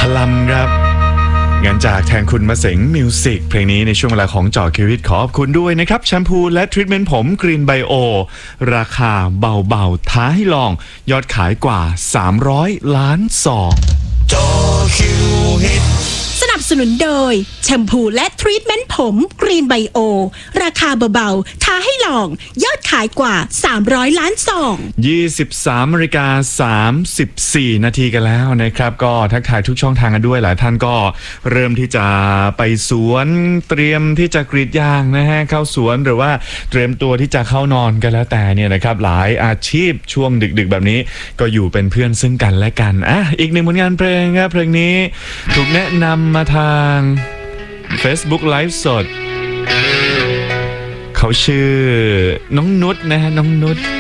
ลัมครับงานจากแทนคุณมาเสงมิวสิกเพลงนี้ในช่วงเวลาของเจาะชีวิตขอบคุณด้วยนะครับแชมพูและทรีทเมนต์ผมกรีนไบโอราคาเบาๆท้าให้ลองยอดขายกว่า300 ล้านซองเจาะชีวิตสนับสนุนโดยแชมพูและทรีทเมนต์ผมกรีนไบโอราคาเบาๆท้าให้ลองยอดขายกว่า300 ล้านซอง 23:34 นาทีกันแล้วนะครับก็ทักทายทุกช่องทางกันด้วยหลายท่านก็เริ่มที่จะไปสวนเตรียมที่จะกรีดยางนะฮะเข้าสวนหรือว่าเตรียมตัวที่จะเข้านอนกันแล้วแต่เนี่ยนะครับหลายอาชีพช่วงดึกๆแบบนี้ก็อยู่เป็นเพื่อนซึ่งกันและกันอีกหนึ่งผลงานเพลงครับเพลงนี้ถูกแนะนำมาทาง Facebook Live สดเขาชื่อน้องนุชนะฮะน้องนุช